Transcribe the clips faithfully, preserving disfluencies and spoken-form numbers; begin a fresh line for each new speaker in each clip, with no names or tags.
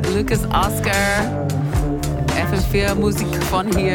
Lucas Oscar. F M vier Musik von hier.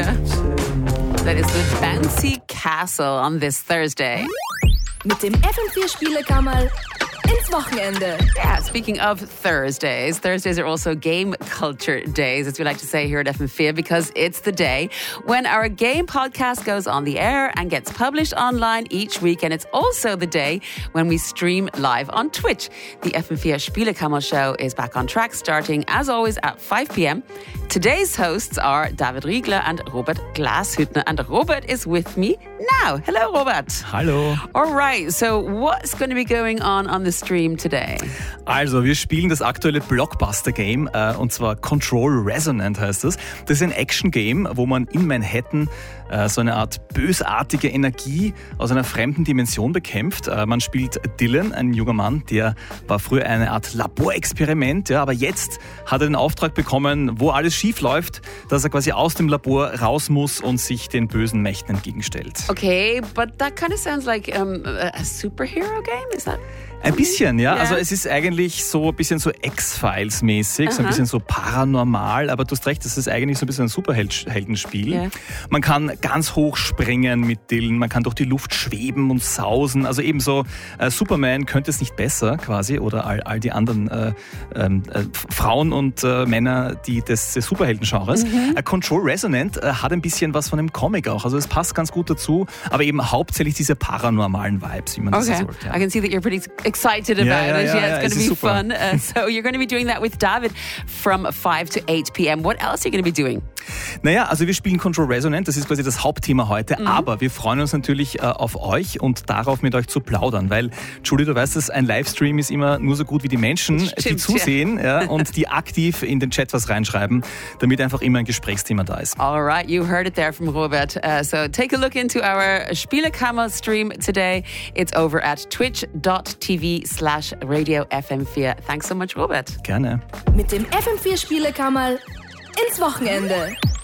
That is the Bouncy Castle on this Thursday.
Mit dem F M vier Spielekammerl ins Wochenende.
Yeah, speaking of Thursdays, Thursdays are also game culture days, as we like to say here at F M vier, because it's the day when our game podcast goes on the air and gets published online each week. And it's also the day when we stream live on Twitch. The F M vier Spielekammer show is back on track, starting as always at five p.m. Today's hosts are David Riegler and Robert Glashüttner. And Robert is with me now. Hello, Robert.
Hallo.
All right, so what's going to be going on on the stream today?
Also, wir spielen das aktuelle Blockbuster-Game, äh, und zwar Control Resonant heißt das. Das ist ein Action-Game, wo man in Manhattan äh, so eine Art bösartige Energie aus einer fremden Dimension bekämpft. Äh, man spielt Dylan, ein junger Mann, der war früher eine Art Laborexperiment, ja, aber jetzt hat er den Auftrag bekommen, wo alles schief läuft, dass er quasi aus dem Labor raus muss und sich den bösen Mächten entgegenstellt.
Okay, but that kind of sounds like um, a superhero game, is that?
Ein bisschen, ja.
Yeah.
Also es ist eigentlich so ein bisschen so X-Files-mäßig, so ein
Aha.
bisschen so paranormal, aber du hast recht, das ist eigentlich so ein bisschen ein Superheldenspiel.
Yeah.
Man kann ganz hoch springen mit Dylan, man kann durch die Luft schweben und sausen, also eben so äh, Superman könnte es nicht besser quasi oder all, all die anderen äh, äh, Frauen und äh, Männer, die des, des Superhelden-Genres.
Mhm.
Äh, Control Resonant äh, hat ein bisschen was von einem Comic auch, also es passt ganz gut dazu, aber eben hauptsächlich diese paranormalen Vibes, wie man das
Okay,
so sagt. Ja.
I can see that you're pretty excited about
Yeah, yeah,
it.
yeah,
Yeah,
yeah,
it's going to
it's
be
super.
fun. Uh, so you're going to be doing that with David from five to eight p.m. What else are you going to be doing?
Naja, also wir spielen Control Resonant, das ist quasi das Hauptthema heute,
Mhm.
aber wir freuen uns natürlich äh, auf euch und darauf mit euch zu plaudern, weil, Julie, du weißt es, ein Livestream ist immer nur so gut wie die Menschen, die
Stimmt,
zusehen ja. Ja, und die aktiv in den Chat was reinschreiben, damit einfach immer ein Gesprächsthema da ist.
All right, you heard it there from Robert. Uh, so take a look into our Spielekammer stream today. It's over at twitch.tv slash radio F M vier. Thanks so much, Robert.
Gerne.
Mit dem F M vier Spielekammerl ins Wochenende.